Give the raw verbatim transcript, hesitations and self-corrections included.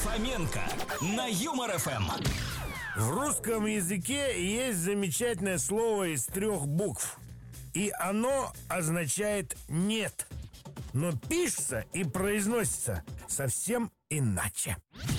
Фоменко на Юмор эф эм. В русском языке есть замечательное слово из трех букв. И оно означает «нет». Но пишется и произносится совсем иначе.